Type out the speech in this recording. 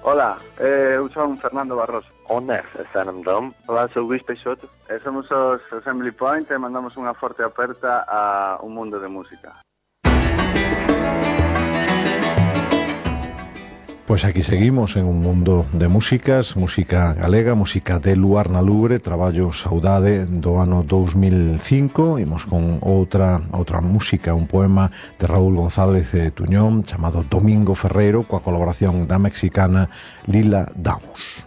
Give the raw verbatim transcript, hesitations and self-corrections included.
Ola, eh, eu son Fernando Barroso. Onde é Sanam Dom? Olá, sou Luís Peixoto. E somos os Assembly Point e mandamos unha forte aperta a un mundo de música. Pois aquí seguimos en un mundo de músicas, música galega, música de Luar na Lubre, traballo Saudade do ano dous mil cinco. Imos con outra outra música, un poema de Raúl González de Tuñón chamado Domingo Ferreiro, coa colaboración da mexicana Lila Damos.